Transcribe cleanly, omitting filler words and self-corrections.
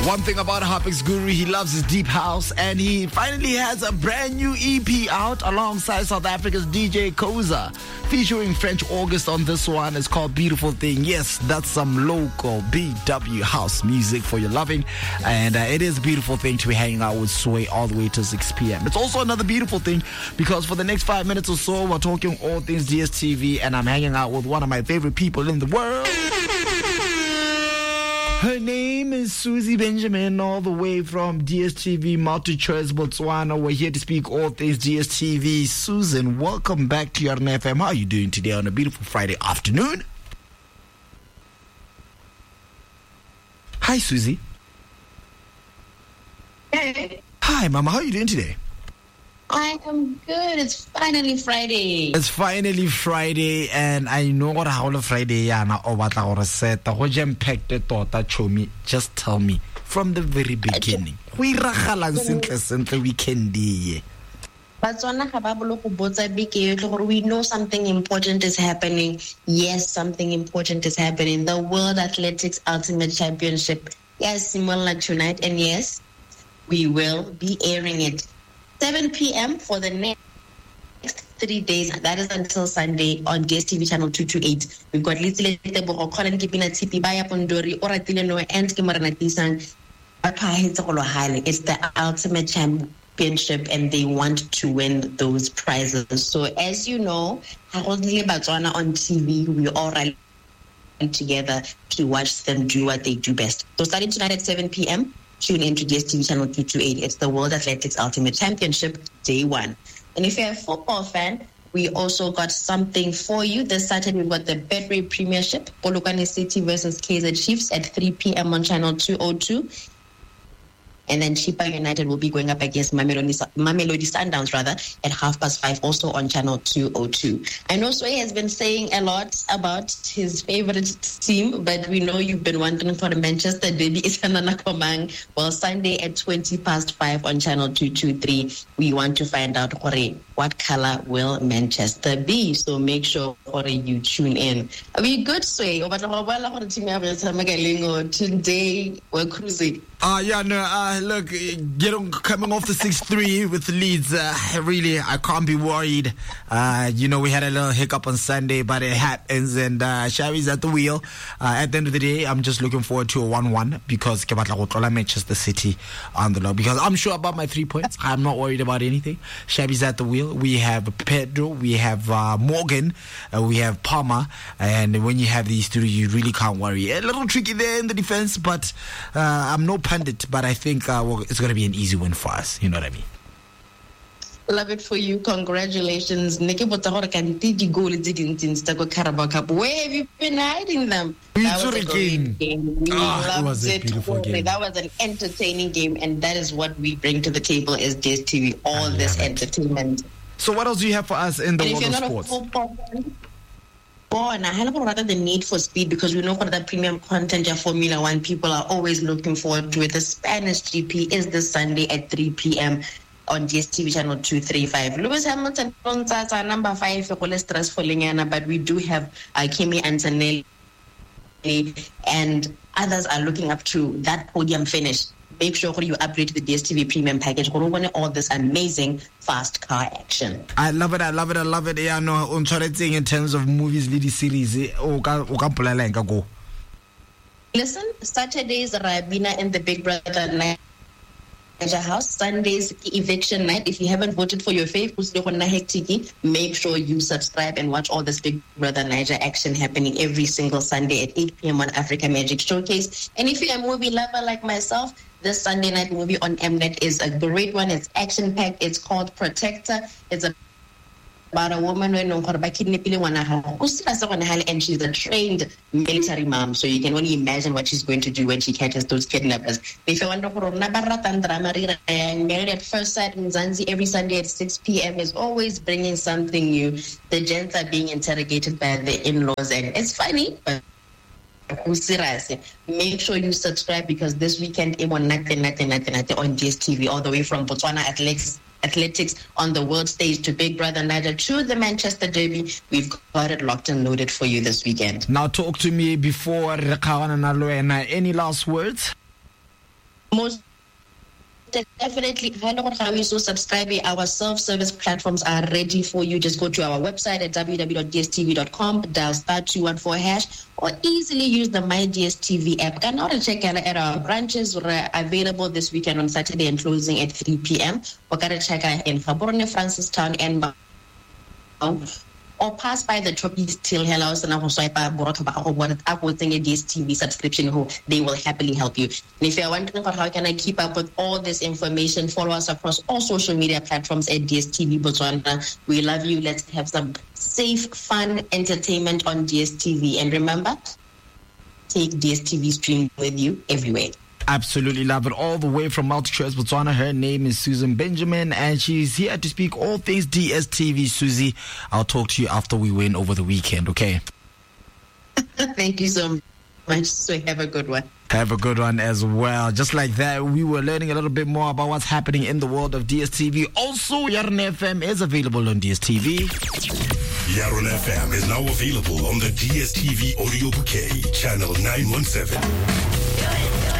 One thing about Harpex Guru, he loves his deep house, and he finally has a brand new EP out alongside South Africa's DJ Koza, featuring French August on this one. It's called Beautiful Thing. Yes, that's some local BW house music for your loving, and it is a beautiful thing to be hanging out with Sway all the way to 6 p.m. It's also another beautiful thing because for the next 5 minutes or so, we're talking all things DSTV, and I'm hanging out with one of my favorite people in the world. Her name is Susie Benjamin, all the way from DSTV Multi-Choice Botswana. We're here to speak all things DSTV. Susan, welcome back to Yarn FM. How are you doing today on a beautiful Friday afternoon? Hi, Susie. Hey. Hi, Mama. How are you doing today? I am good. It's finally Friday. It's finally Friday, and I know what a Friday yana o batla gore seta go jam packed tota chomi. Just tell me from the very beginning. Go iragalang sentle weekend ye. Batswana ga ba bolo go botsa beke gore we know something important is happening. Yes, something important is happening. The World Athletics Ultimate Championship is similar tonight, and yes, we will be airing it 7 p.m. for the next 3 days. That is until Sunday on DSTV channel 228. We've got Little Tebogo, Colin Kipina Tipi, Baya Pondori, Oratileno, and Kimaranatisang. It's the ultimate championship, and they want to win those prizes. So, as you know, Haroldly Batswana on TV, we all rally together to watch them do what they do best. So, starting tonight at 7 p.m., tune in to DSTV channel 228. It's the World Athletics Ultimate Championship, day 1. And if you're a football fan, we also got something for you. This Saturday, we've got the Betway Premiership, Polokwane City versus KZ Chiefs at 3 p.m. on channel 202. And then Chipa United will be going up against Mamelodi Sundowns, at 5:30, also on channel 202. I know Sway has been saying a lot about his favorite team, but we know you've been wondering for the Manchester Derby. Well, Sunday at 5:20 on channel 223, we want to find out what color will Manchester be. So make sure you tune in. Are we good, Sway? Today, we're cruising. Look, coming off the 6-3 with Leeds, really, I can't be worried. We had a little hiccup on Sunday, but it happens, and Xavi's at the wheel. At the end of the day, I'm just looking forward to a 1-1 because Manchester City on the log. Because I'm sure about my 3 points. I'm not worried about anything. Xavi's at the wheel. We have Pedro, we have Morgan, we have Palmer, and when you have these three, you really can't worry. A little tricky there in the defense, but I'm no pundit, but I think it's going to be an easy win for us. You know what I mean? Love it for you. Congratulations. Where have you been hiding them? That was a great game. We loved it. Beautiful game. That was an entertaining game, and that is what we bring to the table as DSTV, all this entertainment. So what else do you have for us in the world of sports? And I have rather the need for speed because we know for the premium content of Formula One, people are always looking forward to it. The Spanish GP is this Sunday at 3 p.m. on DSTV channel 235. Lewis Hamilton number 5 but we do have Kimi Antonelli, and others are looking up to that podium finish. Make sure you upgrade to the DSTV premium package. All this amazing fast car action. I love it. Yeah, no, in terms of movies, lady series. Go. Listen, Saturdays Rabina and the Big Brother Niger House. Sundays eviction night. If you haven't voted for your fave, make sure you subscribe and watch all this Big Brother Niger action happening every single Sunday at 8 p.m. on Africa Magic Showcase. And if you're a movie lover like myself, this Sunday night movie on Mnet is a great one. It's action-packed. It's called Protector. It's about a woman and she's a trained military mom. So you can only imagine what she's going to do when she catches those kidnappers. If you want to Married at First Sight in Zanzi every Sunday at 6 p.m. is always bringing something new. The gents are being interrogated by the in-laws, and it's funny, but make sure you subscribe because this weekend on DSTV, all the way from Botswana Athletics on the world stage to Big Brother Niger to the Manchester Derby. We've got it locked and loaded for you this weekend. Now talk to me before any last words? Most definitely, how you so subscribe. Our self-service platforms are ready for you. Just go to our website at www.dstv.com, dial *214#, or easily use the My DSTV app. Can now check out at our branches. We're available this weekend on Saturday and closing at 3 p.m. We're going to check out in Gaborone, Francistown, and or pass by the Tropies till Hellos and I'll swipe a DSTV subscription who they will happily help you. And if you're wondering about how can I keep up with all this information, follow us across all social media platforms at DSTV Botswana. We love you. Let's have some safe, fun entertainment on DSTV. And remember, take DSTV stream with you everywhere. Absolutely love it. All the way from MultiChoice Botswana. Her name is Susan Benjamin, and she's here to speak all things DSTV. Susie, I'll talk to you after we win over the weekend, okay? Thank you so much. So have a good one. Have a good one as well. Just like that, we were learning a little bit more about what's happening in the world of DSTV. Also, Yarn FM is available on DSTV. Yarn FM is now available on the DSTV audio bouquet, channel 917.